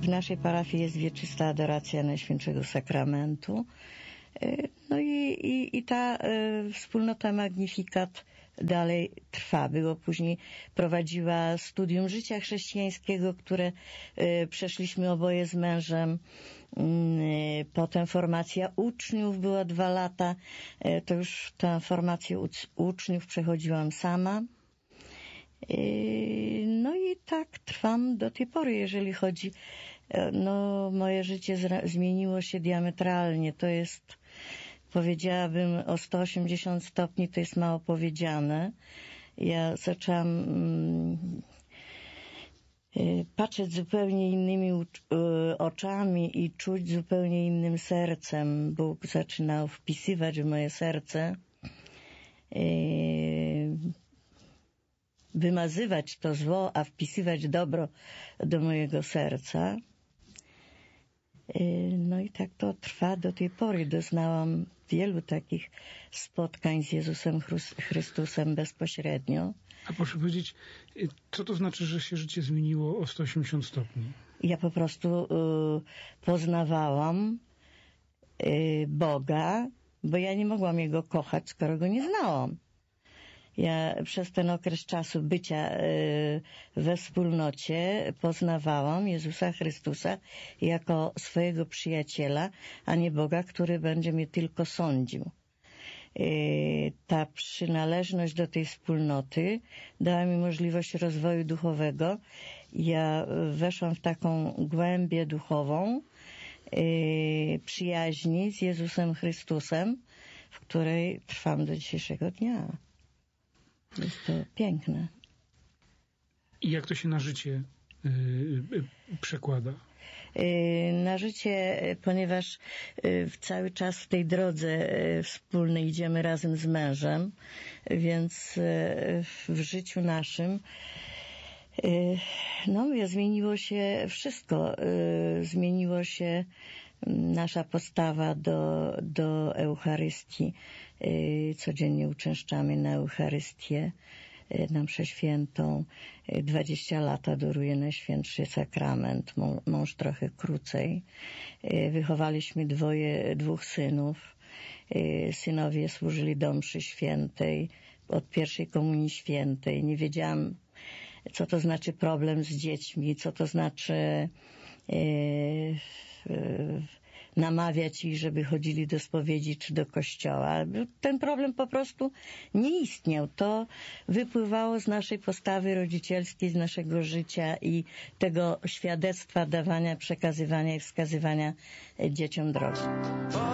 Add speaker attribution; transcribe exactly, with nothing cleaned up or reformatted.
Speaker 1: w naszej parafii jest wieczysta adoracja Najświętszego Sakramentu. No i, i, i ta y, wspólnota Magnificat dalej trwa. Było później, prowadziła studium życia chrześcijańskiego, które y, przeszliśmy oboje z mężem. Y, potem formacja uczniów była dwa lata. Y, to już tę formację uc- uczniów przechodziłam sama. Y, no i tak trwam do tej pory, jeżeli chodzi, no moje życie zra- zmieniło się diametralnie. To jest, powiedziałabym, o sto osiemdziesiąt stopni, to jest mało powiedziane. Ja zaczęłam mm, y, patrzeć zupełnie innymi u- y, oczami i czuć zupełnie innym sercem. Bóg zaczynał wpisywać w moje serce, y, wymazywać to zło, a wpisywać dobro do mojego serca. No i tak to trwa do tej pory. Doznałam wielu takich spotkań z Jezusem Chrystusem bezpośrednio.
Speaker 2: A proszę powiedzieć, co to znaczy, że się życie zmieniło o sto osiemdziesiąt stopni?
Speaker 1: Ja po prostu y, poznawałam y, Boga, bo ja nie mogłam Jego kochać, skoro Go nie znałam. Ja przez ten okres czasu bycia y, we wspólnocie poznawałam Jezusa Chrystusa jako swojego przyjaciela, a nie Boga, który będzie mnie tylko sądził. Y, ta przynależność do tej wspólnoty dała mi możliwość rozwoju duchowego. Ja weszłam w taką głębię duchową y, przyjaźni z Jezusem Chrystusem, w której trwam do dzisiejszego dnia. Jest to piękne.
Speaker 2: I jak to się na życie yy, yy, przekłada?
Speaker 1: Yy, na życie, ponieważ yy, cały czas w tej drodze yy, wspólnej idziemy razem z mężem, więc yy, w życiu naszym yy, no, zmieniło się wszystko. Yy, zmieniło się nasza postawa do, do Eucharystii. Yy, codziennie uczęszczamy na Eucharystię, yy, na mszę świętą. Yy, dwadzieścia lat adoruje Najświętszy Sakrament, Mą, mąż trochę krócej. Yy, wychowaliśmy dwoje, dwóch synów. Yy, synowie służyli do mszy świętej, od pierwszej komunii świętej. Nie wiedziałam, co to znaczy problem z dziećmi, co to znaczy yy, yy, namawiać ich, żeby chodzili do spowiedzi czy do kościoła. Ten problem po prostu nie istniał. To wypływało z naszej postawy rodzicielskiej, z naszego życia i tego świadectwa dawania, przekazywania i wskazywania dzieciom drogi.